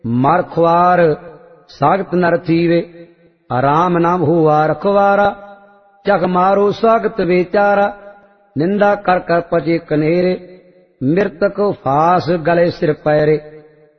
मर खुआर सागत नर थीवे, आराम नाम हुआ रखवारा। चख मारो स्वागत बेचारा, निंदा कर कर पचे कनेरे। मृतक फास गले सिर पैरे,